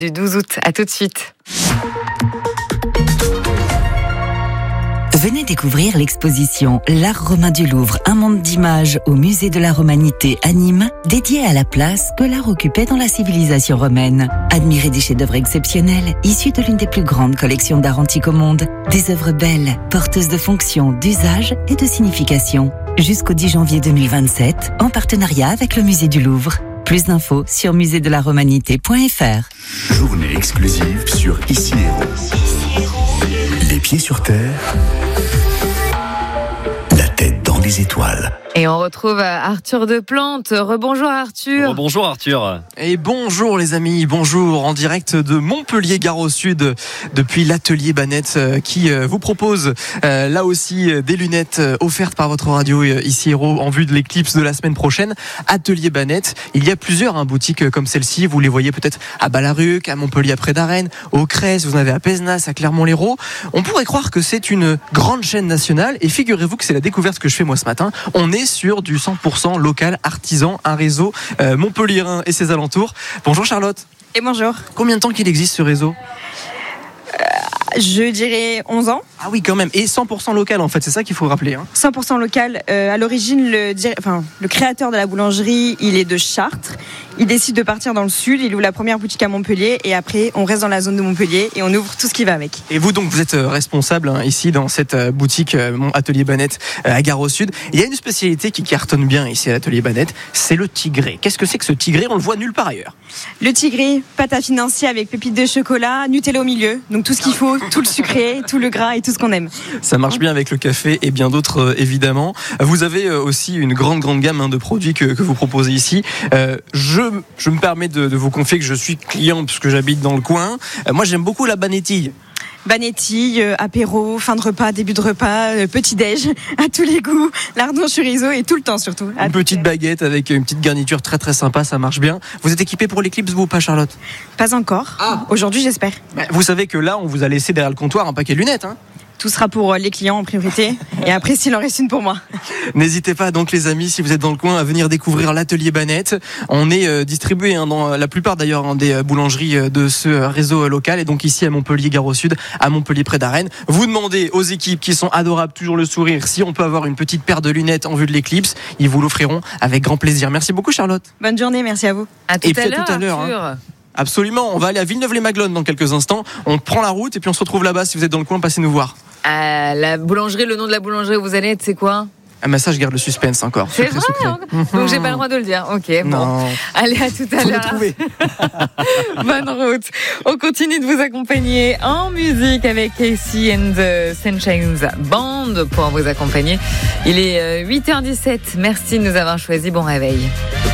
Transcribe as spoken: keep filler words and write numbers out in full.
Du douze août, à tout de suite. Venez découvrir l'exposition L'Art romain du Louvre, un monde d'images au musée de la Romanité à Nîmes, dédié à la place que l'art occupait dans la civilisation romaine. Admirez des chefs-d'œuvre exceptionnels, issus de l'une des plus grandes collections d'art antique au monde. Des œuvres belles, porteuses de fonctions, d'usage et de signification. Jusqu'au dix janvier deux mille vingt-sept, en partenariat avec le musée du Louvre. Plus d'infos sur musée de la romanité point f r. Journée exclusive sur Ici Héros. Les pieds sur terre, la tête dans les étoiles. Et on retrouve Arthur Deplante. Rebonjour Arthur. Rebonjour Arthur. Et bonjour les amis, bonjour en direct de Montpellier, Gare au Sud, depuis l'atelier Banette qui vous propose là aussi des lunettes offertes par votre radio Ici Héros en vue de l'éclipse de la semaine prochaine. Atelier Banette, il y a plusieurs hein, boutiques comme celle-ci, vous les voyez peut-être à Ballaruc, à Montpellier près d'Arennes, au Crest, vous en avez à Pézenas, à Clermont-Lérault. On pourrait croire que c'est une grande chaîne nationale et figurez-vous que c'est la découverte que je fais moi ce matin. On est sur du cent pour cent local, artisan, un réseau euh, montpelliérain et ses alentours. Bonjour Charlotte. Et bonjour. Combien de temps qu'il existe ce réseau ? euh, Je dirais onze ans. Ah oui quand même, et cent pour cent local en fait, c'est ça qu'il faut rappeler. Hein. cent pour cent local. Euh, à l'origine, le, enfin, le créateur de la boulangerie, il est de Chartres. Il décide de partir dans le sud, il ouvre la première boutique à Montpellier et après on reste dans la zone de Montpellier et on ouvre tout ce qui va avec. Et vous donc vous êtes responsable hein, ici dans cette euh, boutique euh, mon Atelier Banette euh, à Gare au Sud. Il y a une spécialité qui cartonne bien ici à l'Atelier Banette, c'est le tigré. Qu'est-ce que c'est que ce tigré ? On le voit nulle part ailleurs. Le tigré, pâte à financier avec pépites de chocolat, Nutella au milieu, donc tout ce qu'il faut, tout le sucré, tout le gras et tout ce qu'on aime. Ça marche bien avec le café et bien d'autres euh, évidemment. Vous avez euh, aussi une grande grande gamme hein, de produits que, que vous proposez ici. Euh, je, je me permets de, de vous confier que je suis client puisque j'habite dans le coin. Euh, moi j'aime beaucoup la banettille. Banettille, euh, apéro, fin de repas, début de repas, euh, petit-déj, à tous les goûts, lardon chorizo et tout le temps surtout. Une petite baguette avec une petite garniture très très sympa, ça marche bien. Vous êtes équipé pour l'éclipse vous ou pas Charlotte ? Pas encore, ah. Aujourd'hui j'espère. Vous savez que là on vous a laissé derrière le comptoir un paquet de lunettes hein ? Tout sera pour les clients en priorité et après s'il en reste une pour moi. N'hésitez pas donc les amis, si vous êtes dans le coin, à venir découvrir l'atelier Banette. On est euh, distribué hein, dans la plupart d'ailleurs hein, des boulangeries de ce réseau local et donc ici à Montpellier, Gare au Sud, à Montpellier près d'Arennes. Vous demandez aux équipes qui sont adorables, toujours le sourire, si on peut avoir une petite paire de lunettes en vue de l'éclipse, ils vous l'offriront avec grand plaisir. Merci beaucoup Charlotte. Bonne journée, merci à vous. À tout et à puis l'heure, à tout à l'heure. Hein. Absolument, on va aller à Villeneuve-les-Maglones dans quelques instants. On prend la route et puis on se retrouve là-bas. Si vous êtes dans le coin, passez nous voir. Euh, la boulangerie, le nom de la boulangerie où vous allez, c'est quoi ? Ah mais ça je garde le suspense encore. C'est vrai hein. Donc j'ai pas le droit de le dire. Ok, bon. Non. Allez, à tout à Faut l'heure. le trouver. Bonne route. On continue de vous accompagner en musique avec Casey and the Sunshine Band pour vous accompagner. Il est huit heures dix-sept. Merci de nous avoir choisis. Bon réveil.